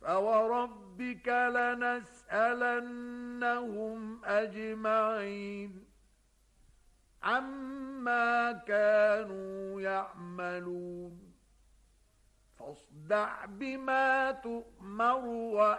فوربك لنسألنهم أجمعين عما كانوا يعملون فاصدع بما تؤمر